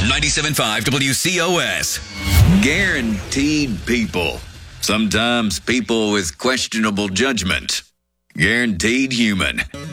97.5 WCOS. Guaranteed people. Sometimes people with questionable judgment. Guaranteed human.